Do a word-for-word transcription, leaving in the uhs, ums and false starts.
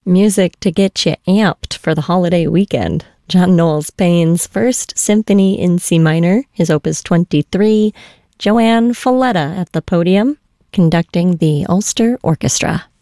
Music to get you amped for the holiday weekend. John Knowles Payne's First Symphony in C minor, his opus twenty-three, Joanne Falletta at the podium, conducting the Ulster Orchestra.